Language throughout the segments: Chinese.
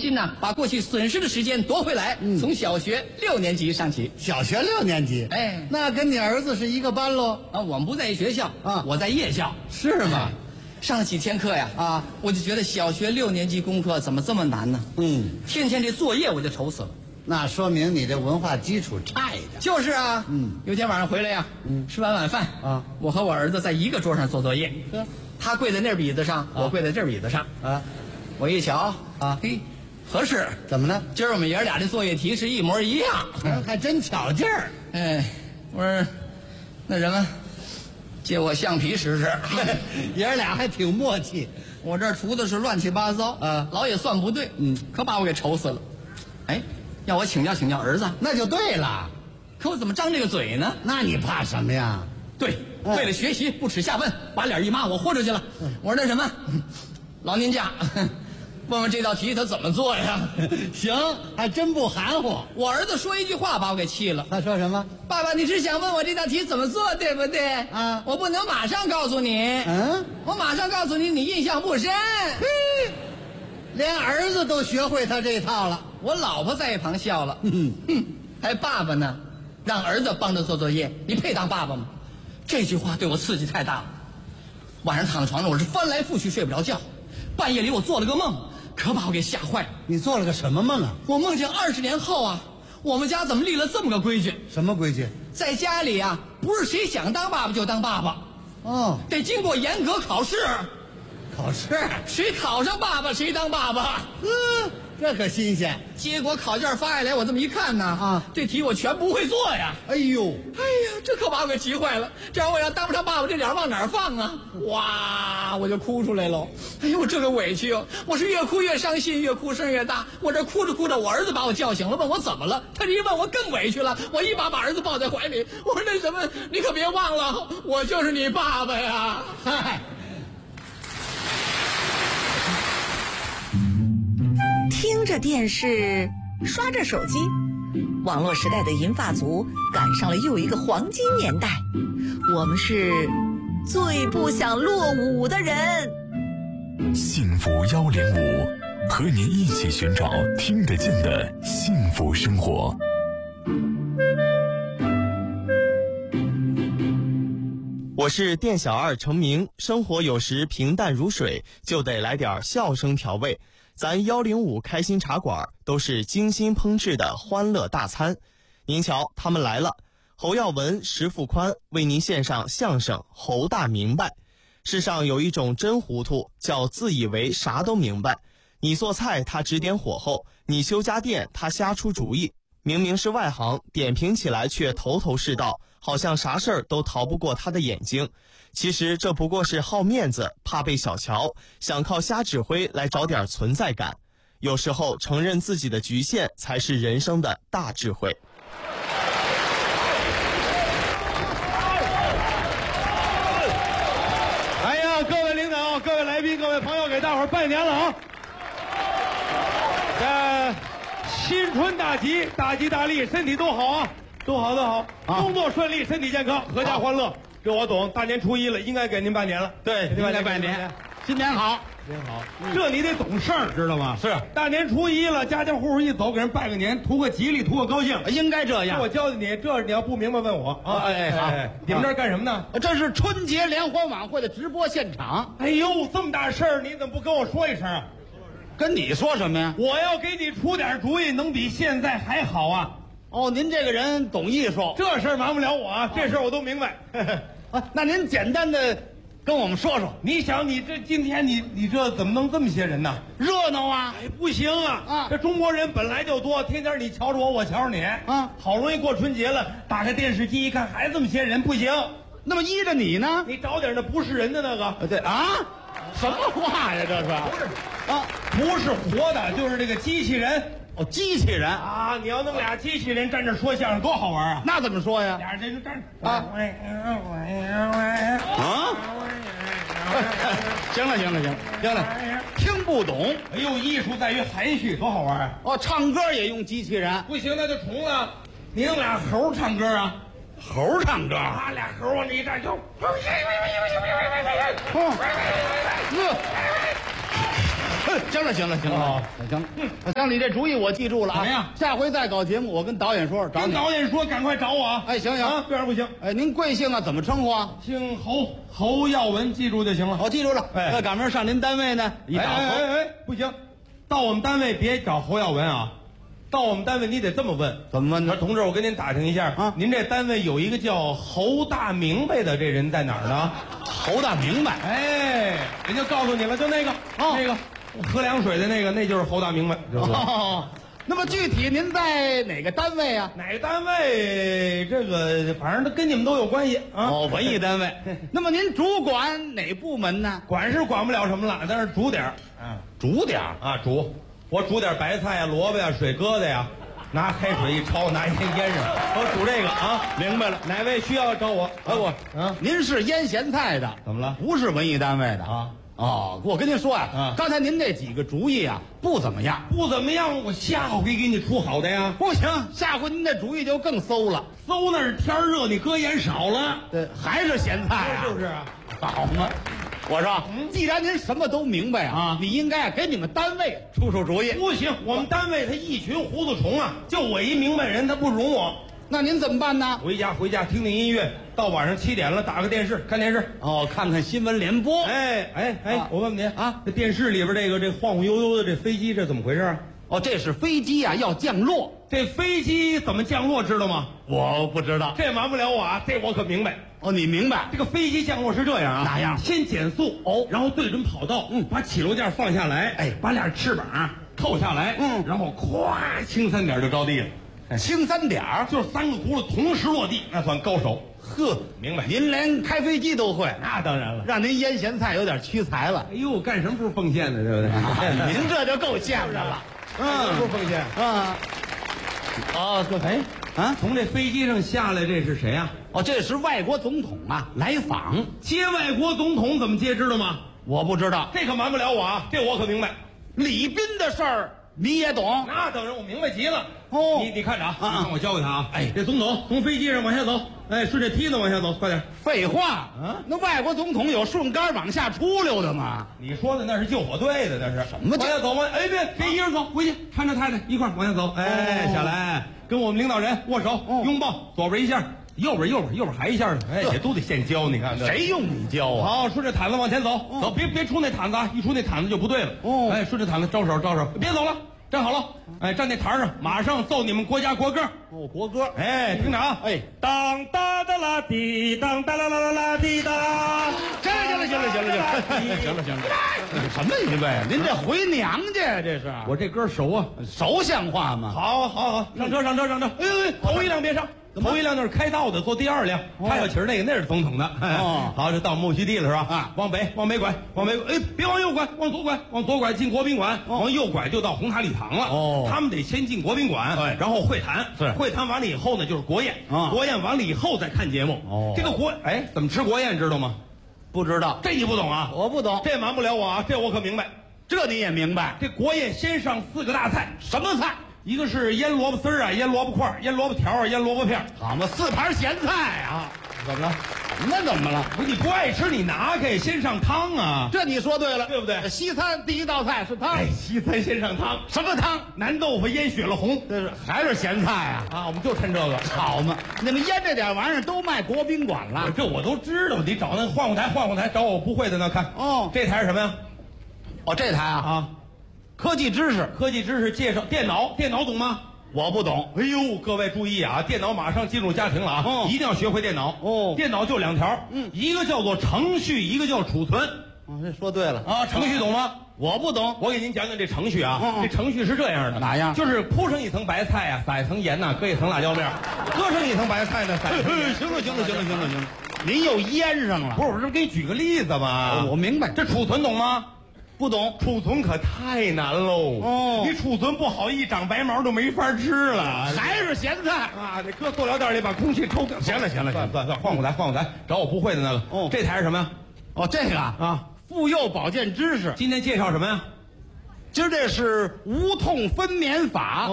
心呐，把过去损失的时间夺回来，从小学6年级上起。 小学6年级， 哎， 那跟你儿子是一个班喽？ 啊，我们不在一学校啊， 我在夜校。 是吗？ 上了几天课呀， 啊， 我就觉得小学6年级功课怎么这么难呢？天天这作业我就愁死了。 那说明你这文化基础差一点。 就是啊，有天晚上回来呀，吃完晚饭啊， 我和我儿子在一个桌上做作业，他跪在那笔子上，我跪在这笔子上啊， 我一瞧啊， 嘿，合适。 怎么呢？ 今儿我们爷俩的作业题是一模一样， 还真巧劲儿。 哎，我说那什么，借我橡皮试试。 爷儿俩还挺默契。 我这涂的是乱七八糟，老也算不对，可把我给愁死了。哎，要我请教请教儿子， 那就对了。 可我怎么张这个嘴呢？ 那你怕什么呀？ 对，为了学习不耻下问，把脸一抹，我豁出去了。我说那什么，老您家，问问这道题他怎么做呀？ 行，还真不含糊。 我儿子说一句话把我给气了。 他说什么？ 爸爸，你是想问我这道题怎么做，对不对？ 啊， 我不能马上告诉你。我马上告诉你，你印象不深。 连儿子都学会他这套了。 我老婆在一旁笑了。还爸爸呢，让儿子帮着做作业，你配当爸爸吗？这句话对我刺激太大了。晚上躺在床上，我是翻来覆去睡不着觉。半夜里我做了个梦，可把我给吓坏了。 你做了个什么梦啊？ 我梦见20年后啊，我们家怎么立了这么个规矩？ 什么规矩？ 在家里啊，不是谁想当爸爸就当爸爸，得经过严格考试。 考试？ 谁考上爸爸谁当爸爸。 这可新鲜。 结果考卷发下来，我这么一看呢，这题我全不会做呀。 哎呦， 这可把我给急坏了。这要我要当不上爸爸，这脸往哪儿放啊？哇，我就哭出来了。哎呦，这个委屈哦！我是越哭越伤心，越哭声越大。我这哭着哭着，我儿子把我叫醒了，问我怎么了。他这一问我更委屈了，我一把儿子抱在怀里，我说那什么，你可别忘了，我就是你爸爸呀。 嗨。 听着电视，刷着手机，网络时代的银发族赶上了又一个黄金年代。我们是最不想落伍的人。 幸福105，和您一起寻找听得见的幸福生活。 我是店小二程明，生活有时平淡如水，就得来点笑声调味。咱105开心茶馆都是精心烹制的欢乐大餐。您瞧，他们来了，侯耀文、石富宽为您献上相声《侯大明白》。世上有一种真糊涂，叫自以为啥都明白。你做菜他指点火候，你修家电他瞎出主意。明明是外行，点评起来却头头是道，好像啥事儿都逃不过他的眼睛。其实这不过是好面子，怕被小瞧，想靠瞎指挥来找点存在感。有时候承认自己的局限，才是人生的大智慧。 哎呀，各位领导、各位来宾、各位朋友，给大伙儿拜年了啊！新春大吉，大吉大利，身体都好啊，都好，工作顺利，身体健康，阖家欢乐。这我懂，大年初1了，应该给您拜年了。 对，应该拜年，新年好， 新年好。这你得懂事儿，知道吗？ 是， 大年初1了，家家户户一走，给人拜个年，图个吉利，图个高兴， 应该这样。 我教教你，这你要不明白问我啊。 哎，好， 你们这儿干什么呢？ 这是春节联欢晚会的直播现场。 哎呦，这么大事儿，你怎么不跟我说一声啊？ 跟你说什么呀？ 我要给你出点主意，能比现在还好啊！ 哦，您这个人懂艺术， 这事儿瞒不了我啊，这事儿我都明白。 那您简单的跟我们说说。 你想，你这今天你这怎么能这么些人呢？ 热闹啊！ 哎，不行啊！这中国人本来就多，天天你瞧着我，我瞧着你好容易过春节了，打开电视机一看，还这么些人，不行。 那么依着你呢？ 你找点那不是人的那个。 对啊。什么话呀？这是不是活的，就是这个机器人。 哦，机器人啊！你要弄俩机器人站这说相声，多好玩啊！ 那怎么说呀？ 俩人站行了，听不懂。 哎呦，艺术在于含蓄，多好玩啊！ 哦，唱歌也用机器人？ 不行，那就重了。你弄俩猴唱歌啊？ 猴唱歌？ 俩猴往这一站就。 行了，行了，行了， 哦行了。像你这主意我记住了啊。 怎么样下回再搞节目，我跟导演说，找跟你。 导演说，赶快找我啊！ 哎，行行啊，这样不行。 哎，您贵姓啊？怎么称呼啊？ 姓侯耀文，记住就行了。 我记住了。 哎赶明儿上您单位呢，一找不行，到我们单位别找侯耀文啊，到我们单位你得这么问。 怎么问呢？ 说同志，我跟您打听一下啊， 您这单位有一个叫侯大明白的这人在哪儿呢？ 侯大明白。 哎，人家告诉你了，就那个，那个喝凉水的那个，那就是侯大明白，知道吧？ 哦，那么具体您在哪个单位啊？ 哪个单位？这个反正跟你们都有关系啊。 哦，文艺单位。那么您主管哪部门呢？ 管是管不了什么了，但是煮点儿， 煮点儿啊，我煮点白菜呀、萝卜呀、水疙瘩呀，拿开水一焯，拿烟腌上，我煮这个啊。 明白了。 哪位需要找我？ 您是腌咸菜的， 怎么了？ 不是文艺单位的啊？ 哦，我跟您说啊，刚才您这几个主意啊，不怎么样， 不怎么样，我下回给你出好的呀。 不行，下回您这主意就更馊了。 馊那是天热，你搁盐少了， 对，还是咸菜啊？ 是不是啊？ 好嘛，我说，既然您什么都明白啊，你应该给你们单位出出主意。 不行，我们单位他一群糊涂虫啊，就我一明白人，他不容我。 那您怎么办呢？ 回家听听音乐，到晚上7点了，打个电视看电视。 哦，看看新闻联播。 我问问您啊， 这电视里边这晃晃悠悠的这飞机，这怎么回事？ 哦，这是飞机啊，要降落。 这飞机怎么降落知道吗？ 我不知道。 这瞒不了我啊，这我可明白。 哦，你明白？ 这个飞机降落是这样啊？ 哪样？ 先减速然后对准跑道，把起落架放下来，把俩翅膀扣下来，然后咵轻3点就着地了。 轻3点儿， 就是3个轱辘同时落地，那算高手。 呵， 明白？ 您连开飞机都会， 那当然了， 让您腌咸菜有点屈才了。 哎呦，干什么不是奉献的，对不对？ 您这就够呛的了。 不是奉献啊。哦， 从这飞机上下来，这是谁啊？ 哦，这是外国总统啊，来访。 接外国总统怎么接，知道吗？ 我不知道， 这可瞒不了我啊，这我可明白。 礼宾的事儿你也懂？ 那当然，我明白极了。 哦， 你看着啊，你看我教给他啊。哎，这总统从飞机上往下走，顺着梯子往下走，快点。 废话那外国总统有顺杆往下出溜的吗？ 你说的那是救火队的，那是什么？ 往下走吗？哎，别一人走，回去搀着太太一块往下走。哎，下来跟我们领导人握手拥抱，左边一下，右边还一下呢。哎，这都得现教，你看谁用你教啊？ 好，顺着毯子往前走，走，别出那毯子啊！一出那毯子就不对了。哎，顺着毯子招手，别走了。站好了，哎，站那台上，马上奏你们国家国歌。 哦，国歌。 哎，听着啊， 哎， 当哒哒啦滴，当哒啦啦啦啦滴哒。 行了，什么预备啊？您这回娘家这是？ 我这歌熟啊， 熟像话吗？ 好，上车。哎，头一辆别上。头一辆那是开道的，坐第2辆。开小旗那个那是总统的。好，这到木樨地了是吧？往北拐，哎，别往右拐，往左拐进国宾馆，往右拐就到红塔礼堂了。他们得先进国宾馆，然后会谈。会谈完了以后呢，就是国宴。国宴完了以后再看节目。这个怎么吃国宴知道吗？ 不知道， 这你不懂啊？ 我不懂， 这瞒不了我啊，这我可明白。 这你也明白？ 这国宴先上4个大菜， 什么菜？ 一个是腌萝卜丝啊，腌萝卜块，腌萝卜条，腌萝卜片。 好嘛，4盘咸菜啊！ 怎么了？ 那怎么了？ 不是你不爱吃，你拿开，先上汤啊！ 这你说对了， 对不对？ 西餐第1道菜是汤。 哎，西餐先上汤， 什么汤？ 南豆腐腌血了红， 这是还是咸菜啊？ 我们就趁这个。 好嘛，你们腌这点玩意儿都卖国宾馆了。 这我都知道，你找那换台，找我不会的那看。这台是什么呀？ 这台啊，科技知识介绍电脑懂吗？ 我不懂。 哎呦，各位注意啊，电脑马上进入家庭了啊！一定要学会电脑。电脑就2条，一个叫做程序，一个叫储存。 这说对了啊，程序懂吗？ 我不懂。 我给您讲讲这程序啊。这程序是这样的， 哪样？ 就是铺上一层白菜啊，撒一层盐呐，搁一层辣椒面，搁上一层白菜呢，撒一层盐。 行了，您又腌上了。 不是，我这给你举个例子嘛。 我明白。 这储存懂吗？ 不懂。 储存可太难喽。你储存不好，一长白毛都没法吃了。 还是咸菜啊！得搁塑料袋里把空气抽掉。 行了， 算，换过台，找我不会的那个。这台是什么呀？ 这个啊，妇幼保健知识。 今天介绍什么呀？ 今儿这是无痛分娩法。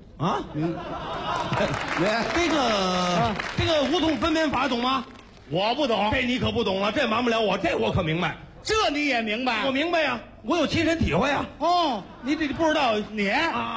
这个无痛分娩法懂吗？ 我不懂。 这你可不懂了，这瞒不了我，这我可明白。 这你也明白？ 我明白呀。 我有亲身体会啊。 哦，你不知道你啊